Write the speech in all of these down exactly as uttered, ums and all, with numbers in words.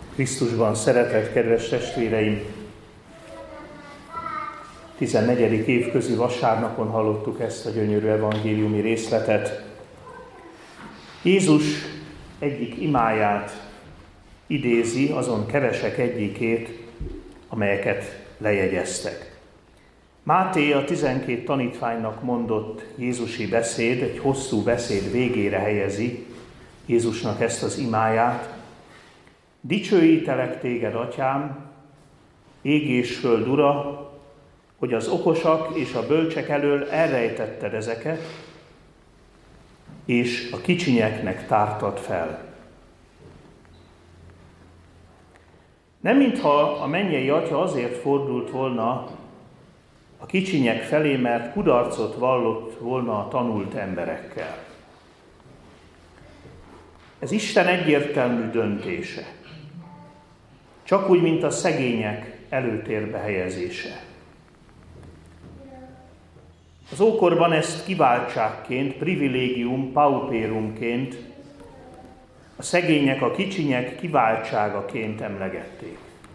Krisztusban szeretett kedves testvéreim! tizennegyedik évközi vasárnapon hallottuk ezt a gyönyörű evangéliumi részletet. Jézus egyik imáját idézi, azon kevesek egyikét, amelyeket lejegyeztek. Máté a tizenkét tanítványnak mondott jézusi beszéd, egy hosszú beszéd végére helyezi Jézusnak ezt az imáját. Dicsőítelek téged, Atyám, ég és föld ura, hogy az okosak és a bölcsek elől elrejtetted ezeket, és a kicsinyeknek tártad fel. Nem mintha a mennyei Atya azért fordult volna a kicsinyek felé, mert kudarcot vallott volna a tanult emberekkel. Ez Isten egyértelmű döntése. Csak úgy, mint a szegények előtérbe helyezése. Az ókorban ezt kiváltságként, privilégium, paupérumként, a szegények, a kicsinyek kiváltságaként emlegették.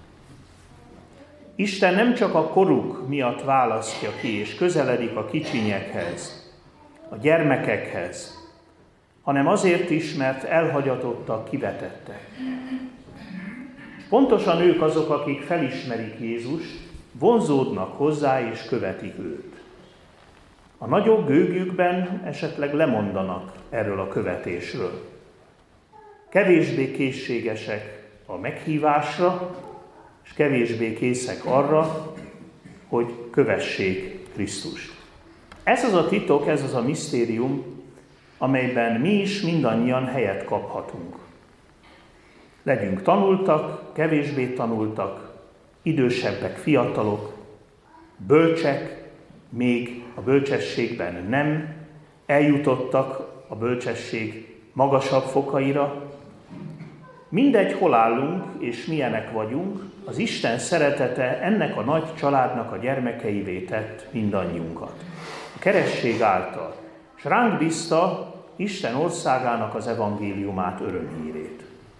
Isten nem csak a koruk miatt választja ki, és közeledik a kicsinyekhez, a gyermekekhez, hanem azért is, mert elhagyatottak, kivetettek. Pontosan ők azok, akik felismerik Jézust, vonzódnak hozzá és követik őt. A nagyok gőgükben esetleg lemondanak erről a követésről. Kevésbé készségesek a meghívásra, és kevésbé készek arra, hogy kövessék Krisztust. Ez az a titok, ez az a misztérium, amelyben mi is mindannyian helyet kaphatunk. Legyünk tanultak, kevésbé tanultak, idősebbek, fiatalok, bölcsek, még a bölcsességben nem eljutottak a bölcsesség magasabb fokaira. Mindegy, hol állunk és milyenek vagyunk, az Isten szeretete ennek a nagy családnak a gyermekeivé tett mindannyiunkat. A keresztség által. És ránk bízta Isten országának az evangéliumát, örömhírét.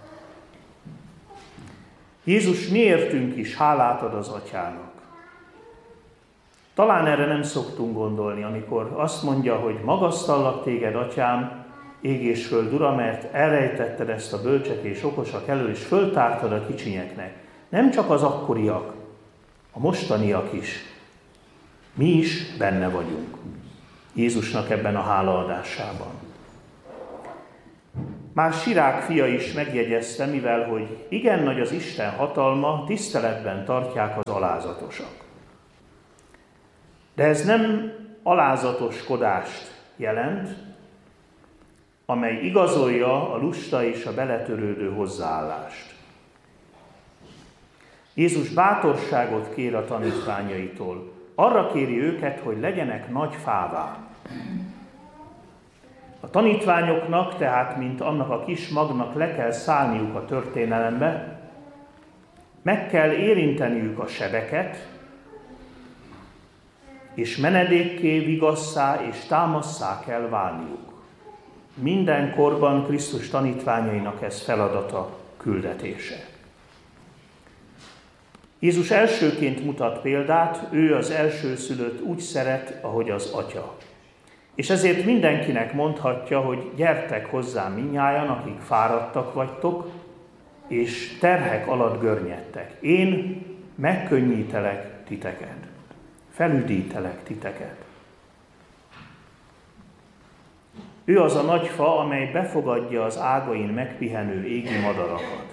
Jézus miértünk is hálát ad az Atyának. Talán erre nem szoktunk gondolni, amikor azt mondja, hogy magasztallak téged, Atyám, ég és föld ura, mert elrejtetted ezt a bölcsek és okosak elől, és föltártad a kicsinyeknek. Nem csak az akkoriak, a mostaniak is. Mi is benne vagyunk Jézusnak ebben a hálaadásában. Már Sirák fia is megjegyezte, mivel hogy igen nagy az Isten hatalma, tiszteletben tartják az alázatosak. De ez nem alázatoskodást jelent, amely igazolja a lusta és a beletörődő hozzáállást. Jézus bátorságot kér a tanítványaitól. Arra kéri őket, hogy legyenek nagy fává. A tanítványoknak, tehát mint annak a kis magnak le kell szállniuk a történelembe, meg kell érinteniük a sebeket, és menedékké, vigasszá és támasszá kell válniuk. Minden korban Krisztus tanítványainak ez feladata, küldetése. Jézus elsőként mutat példát, ő az elsőszülött úgy szeret, ahogy az Atya. És ezért mindenkinek mondhatja, hogy gyertek hozzám mindnyájan, akik fáradtak vagytok, és terhek alatt görnyedtek. Én megkönnyítelek titeket. Felüdítelek titeket. Ő az a nagy fa, amely befogadja az ágain megpihenő égi madarakat.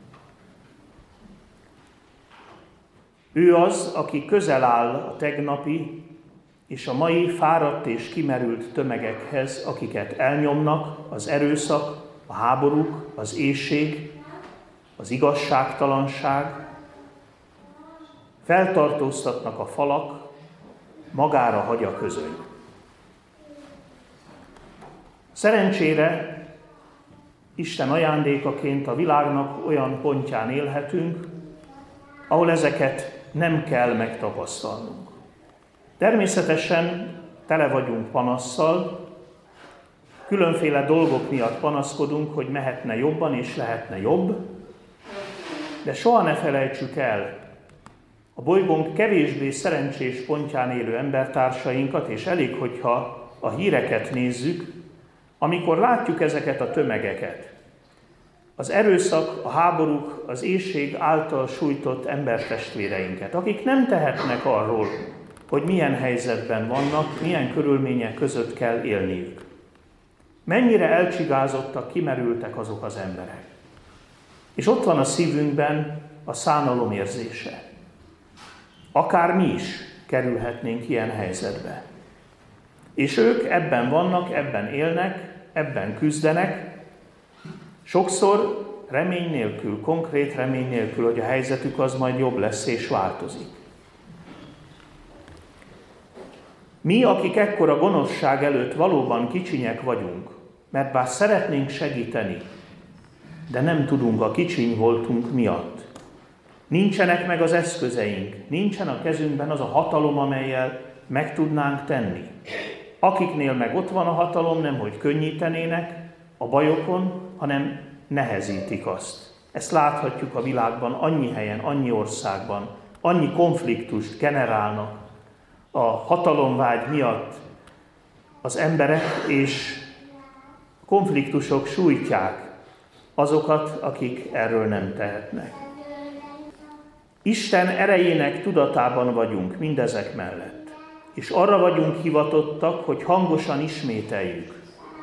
Ő az, aki közel áll a tegnapi és a mai fáradt és kimerült tömegekhez, akiket elnyomnak az erőszak, a háborúk, az éhség, az igazságtalanság, feltartóztatnak a falak, magára hagy a közöny. Szerencsére Isten ajándékaként a világnak olyan pontján élhetünk, ahol ezeket nem kell megtapasztalnunk. Természetesen tele vagyunk panasszal, különféle dolgok miatt panaszkodunk, hogy mehetne jobban és lehetne jobb, De soha ne felejtsük el a bolygónk kevésbé szerencsés pontján élő embertársainkat, és elég, hogyha a híreket nézzük, amikor látjuk ezeket a tömegeket. Az erőszak, a háborúk, az éhség által sújtott embertestvéreinket, akik nem tehetnek arról, hogy milyen helyzetben vannak, milyen körülmények között kell élniük. Mennyire elcsigázottak, kimerültek azok az emberek. És ott van a szívünkben a szánalom érzése. Akár mi is kerülhetnénk ilyen helyzetbe. És ők ebben vannak, ebben élnek, ebben küzdenek, sokszor remény nélkül, konkrét remény nélkül, hogy a helyzetük az majd jobb lesz és változik. Mi, akik ekkora gonoszság előtt valóban kicsinyek vagyunk, mert bár szeretnénk segíteni, de nem tudunk a kicsiny voltunk miatt. Nincsenek meg az eszközeink, nincsen a kezünkben az a hatalom, amellyel meg tudnánk tenni. Akiknél meg ott van a hatalom, nem hogy könnyítenének a bajokon, hanem nehezítik azt. Ezt láthatjuk a világban, annyi helyen, annyi országban, annyi konfliktust generálnak a hatalomvágy miatt az emberek, és konfliktusok sújtják azokat, akik erről nem tehetnek. Isten erejének tudatában vagyunk mindezek mellett, és arra vagyunk hivatottak, hogy hangosan ismételjük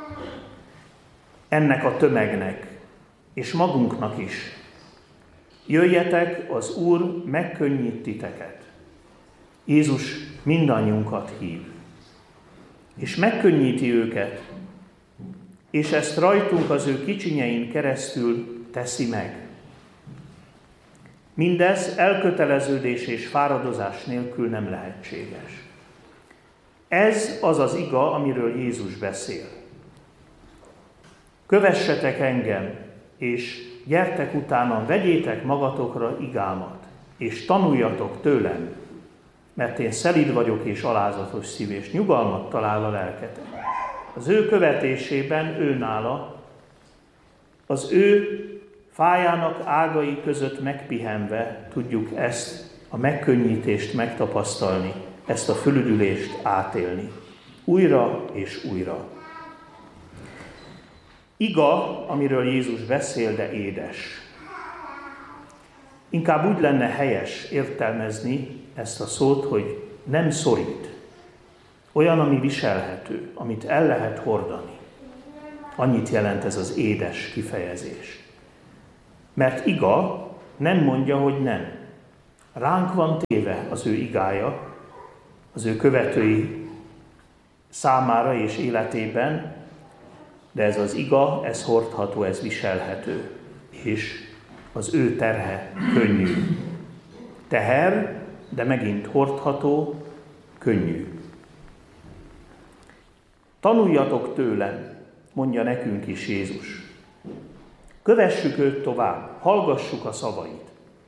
ennek a tömegnek, és magunknak is. Jöjjetek, az Úr megkönnyít titeket. Jézus mindannyiunkat hív, és megkönnyíti őket, és ezt rajtunk az ő kicsinyein keresztül teszi meg. Mindez elköteleződés és fáradozás nélkül nem lehetséges. Ez az az iga, amiről Jézus beszél. Kövessetek engem, és gyertek utánam, vegyétek magatokra igámat, és tanuljatok tőlem, mert én szelíd vagyok és alázatos szív, és nyugalmat talál a lelketek. Az ő követésében, ő nála, az ő fájának ágai között megpihenve tudjuk ezt a megkönnyítést megtapasztalni, ezt a fölüdülést átélni. Újra és újra. Iga, amiről Jézus beszél, de édes. Inkább úgy lenne helyes értelmezni ezt a szót, hogy nem szorít. Olyan, ami viselhető, amit el lehet hordani. Annyit jelent ez az édes kifejezés. Mert iga nem mondja, hogy nem. Ránk van téve az ő igája, az ő követői számára és életében, de ez az iga, ez hordható, ez viselhető, és az ő terhe könnyű. Teher, de megint hordható, könnyű. Tanuljatok tőlem, mondja nekünk is Jézus. Kövessük őt tovább, hallgassuk a szavait.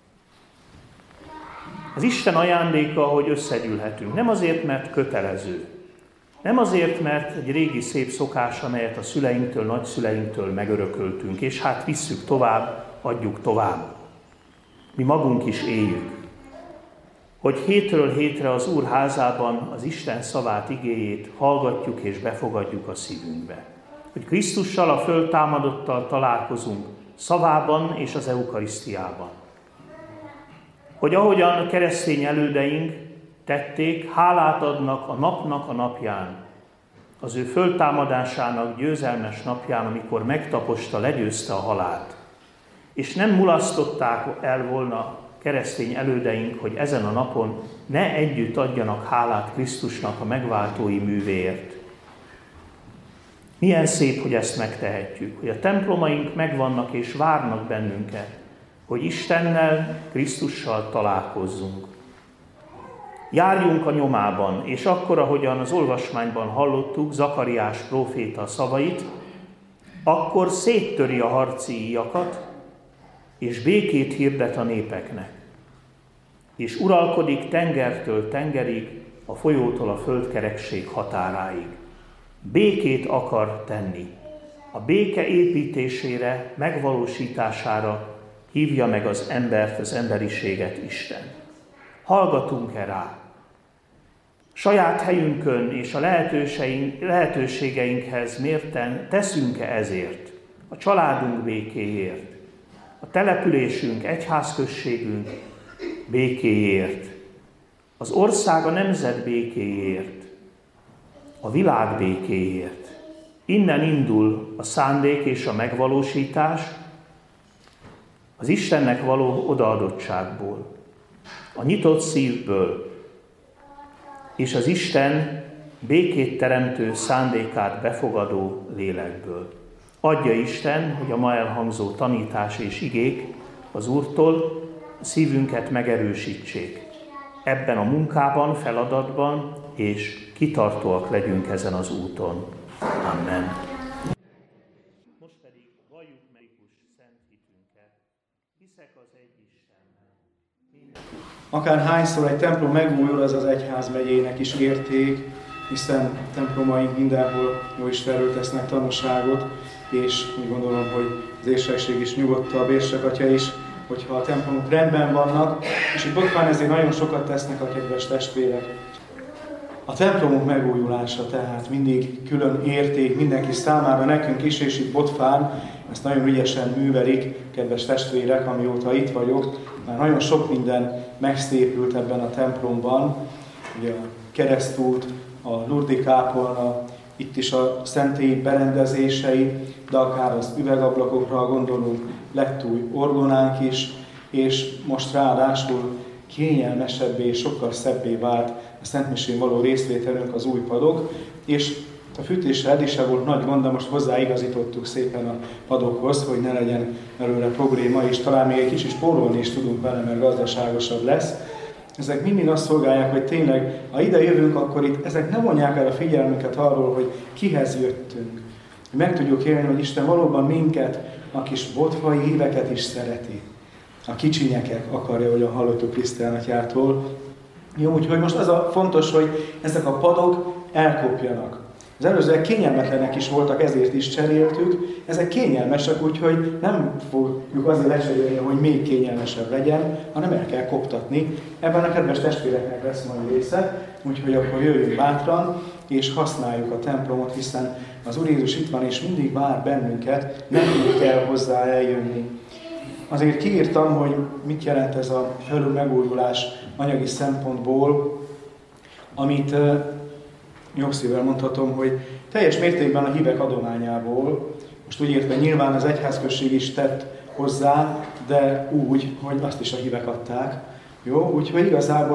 Az Isten ajándéka, hogy összegyűlhetünk. Nem azért, mert kötelező. Nem azért, mert egy régi szép szokás, amelyet a szüleinktől, nagyszüleinktől megörököltünk, és hát visszük tovább, adjuk tovább. Mi magunk is éljük. Hogy hétről hétre az Úr házában az Isten szavát, igéjét hallgatjuk és befogadjuk a szívünkbe. Hogy Krisztussal, a föltámadottal találkozunk szavában és az eukarisztiában. Hogy ahogyan a keresztény elődeink tették, hálát adnak a napnak a napján, az ő föltámadásának győzelmes napján, amikor megtaposta, legyőzte a halált. És nem mulasztották el volna keresztény elődeink, hogy ezen a napon ne együtt adjanak hálát Krisztusnak a megváltói művéért. Milyen szép, hogy ezt megtehetjük, hogy a templomaink megvannak és várnak bennünket, hogy Istennel, Krisztussal találkozzunk. Járjunk a nyomában, és akkor, ahogyan az olvasmányban hallottuk Zakariás próféta szavait, akkor széttöri a harci íjakat, és békét hirdet a népeknek. És uralkodik tengertől tengerig, a folyótól a földkerekség határáig. Békét akar tenni. A béke építésére, megvalósítására hívja meg az embert, az emberiséget Isten. Hallgatunk-e rá? Saját helyünkön és a lehetőségeinkhez mérten teszünk-e ezért? A családunk békéért, a településünk, egyházközségünk békéért, az ország, a nemzet békéért, a világ békéért. Innen indul a szándék és a megvalósítás, az Istennek való odaadottságból, a nyitott szívből, és az Isten békét teremtő szándékát befogadó lélekből. Adja Isten, hogy a ma elhangzó tanítás és igék az Úrtól a szívünket megerősítsék. Ebben a munkában, feladatban, és kitartóak legyünk ezen az úton. Amen. Most pedig valljuk melyikούς szent hitünket. Hiszek az egy Istenben. Akár hányszor egy templom megújul, az az egyházmegyének is érték, hiszen templomaink mindenhol jó Istenről tesznek tanúságot, és úgy gondolom, hogy az érsekség is nyugodtabb, érsekatya is, hogyha a templomok rendben vannak, és itt Botván ezért nagyon sokat tesznek a kedves testvérek. A templomok megújulása tehát mindig külön érték mindenki számára, nekünk is, és itt Botván ezt nagyon ügyesen művelik, kedves testvérek, amióta itt vagyok. Már nagyon sok minden megszépült ebben a templomban, ugye a keresztút, a Lurdi kápolna, itt is a szentély berendezései, de akár az üvegablakokra gondolunk, lett új orgonánk is, és most ráadásul kényelmesebbé és sokkal szebbé vált a szentmisén való részvételünk, az új padok, és a fűtésre eddig sem volt nagy gond, de most hozzáigazítottuk szépen a padokhoz, hogy ne legyen belőle probléma, és talán még egy kicsit spórolni is tudunk vele, mert gazdaságosabb lesz. Ezek mind azt szolgálják, hogy tényleg, ha ide jövünk, akkor itt ezek nem vonják el a figyelmünket arról, hogy kihez jöttünk. Hogy meg tudjuk élni, hogy Isten valóban minket, a kis botvai híveket is szereti. A kicsinyeket akarja, hogy a hallottuk Krisztián atyától. Jó, úgyhogy most az a fontos, hogy ezek a padok elkopjanak. Az előzőek kényelmetlenek is voltak, ezért is cseréltük. Ezek kényelmesek, úgyhogy nem fogjuk azért lecserélni, hogy még kényelmesebb legyen, hanem el kell koptatni. Ebben a kedves testvéreknek lesz majd része, úgyhogy akkor jöjjünk bátran, és használjuk a templomot, hiszen az Úr Jézus itt van, és mindig vár bennünket, nekünk kell hozzá eljönni. Azért kiírtam, hogy mit jelent ez a felül megújulás anyagi szempontból, amit jogszívvel mondhatom, hogy teljes mértékben a hívek adományából, most úgy értve nyilván az egyházközség is tett hozzá, de úgy, hogy azt is a hívek adták. Jó, úgyhogy igazából